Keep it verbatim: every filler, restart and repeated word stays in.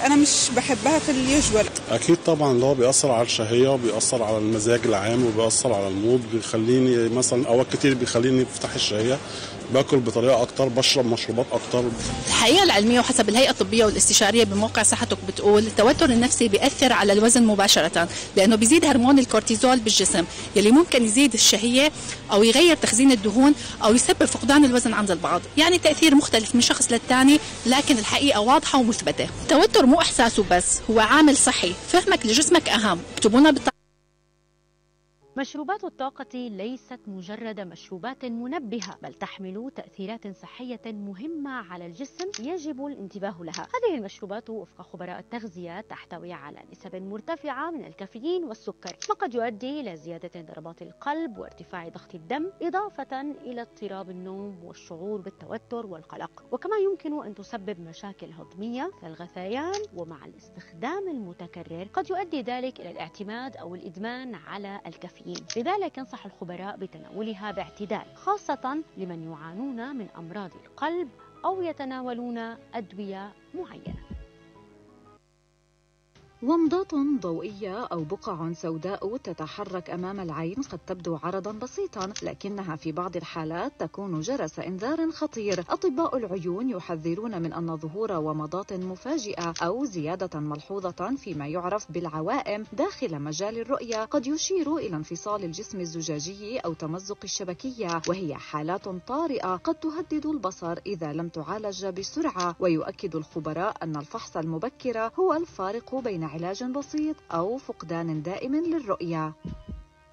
انا مش بحبها في اليوجوال. اكيد طبعا، اللي هو بيأثر على الشهيه وبيأثر على المزاج العام وبيأثر على المود، بيخليني مثلا اوقات كتير بيخليني افتح الشهيه، باكل بطريقه اكتر، بشرب مشروبات اكتر. الحقيقه العلميه وحسب الهيئه الطبيه والاستشاريه بموقع صحتك بتقول التوتر النفسي بيأثر على الوزن مباشره، لانه بيزيد هرمون الكورتيزول بالجسم يلي ممكن يزيد الشهيه او يغير تخزين الدهون او يسبب فقدان الوزن عند البعض، يعني تأثير مختلف من شخص للثاني، لكن الحقيقه واضحه ومثبته. التوتر مو احساسه بس، هو عامل صحي، فهمك لجسمك اهم. اكتبونا بالت... مشروبات الطاقة ليست مجرد مشروبات منبهة، بل تحمل تأثيرات صحية مهمة على الجسم يجب الانتباه لها. هذه المشروبات وفق خبراء التغذية تحتوي على نسب مرتفعة من الكافيين والسكر، ما قد يؤدي إلى زيادة ضربات القلب وارتفاع ضغط الدم، إضافة إلى اضطراب النوم والشعور بالتوتر والقلق. وكما يمكن أن تسبب مشاكل هضمية كالغثيان، ومع الاستخدام المتكرر قد يؤدي ذلك إلى الاعتماد أو الإدمان على الكافيين. لذلك ينصح الخبراء بتناولها باعتدال، خاصة لمن يعانون من أمراض القلب أو يتناولون أدوية معينة. ومضات ضوئية أو بقع سوداء تتحرك أمام العين قد تبدو عرضا بسيطا، لكنها في بعض الحالات تكون جرس إنذار خطير. أطباء العيون يحذرون من أن ظهور ومضات مفاجئة أو زيادة ملحوظة فيما يعرف بالعوائم داخل مجال الرؤية قد يشير إلى انفصال الجسم الزجاجي أو تمزق الشبكية، وهي حالات طارئة قد تهدد البصر إذا لم تعالج بسرعة. ويؤكد الخبراء أن الفحص المبكر هو الفارق بين علاج بسيط أو فقدان دائم للرؤية.